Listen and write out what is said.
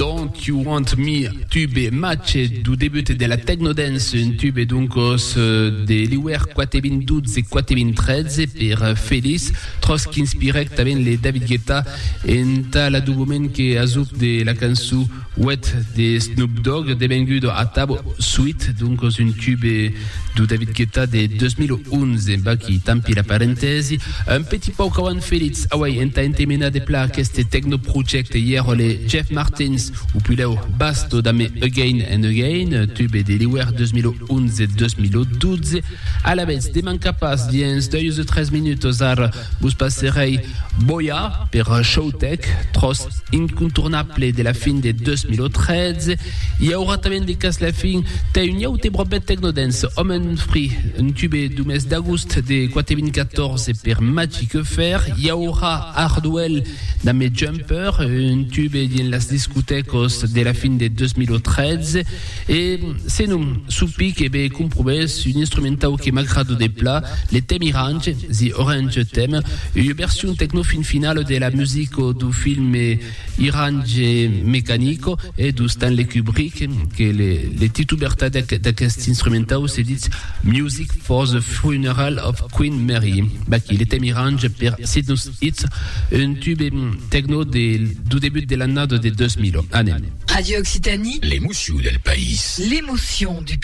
Don't You Want Me, tube match du debut della Techno Dance, un tube dunque dell'Iwer 412 e 413 per Feliz, tros inspiré también le David Guetta en tal document que azup de la canzone Wet de Snoop Dogg devengudo a Tabo Suite, donc un tube du David Guetta de 2011, qui tampi la parentesi, un petit peu comme Félix, ah ouais, enta entemena de pla queste techno project hier le Jeff Martins, ou puis là, basto dame Again and Again, tube de l'Iwer 2011 et 2012, à la vez, des mancapas, diens 2 ou 13 minutes, zar, vous passerei Boya, per Showtech, tros incontournable de la fin de 2013, il y aura también de cas la fin, te un yaout et brobet techno dance, Omen Free, un tube du mes d'agost de 2014 per Magic Fair, il y aura Hardwell dame Jumper, un tube dans las discotecos de la fin de 2013, et c'est nous, soupic et be comprobes, un instrumental qui m'agrado de plat, le thème Irange, the Orange Theme, une version techno fin finale de la musique du film Irange Mecanico et du Stanley Kubrick, que le tituberta d'aquest instrumental se dit Music for the Funeral of Queen Mary, qui le thème Irange per Sidnus Hits, un tube techno du début de l'année de 2000. Radio Occitanie, l'émotion del país. l'émotion du